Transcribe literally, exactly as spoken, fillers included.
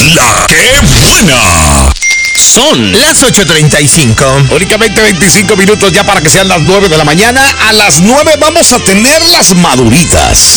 La que buena. Son las ocho treinta y cinco. Únicamente veinticinco minutos ya para que sean las nueve de la mañana. A las nueve vamos a tener las maduritas.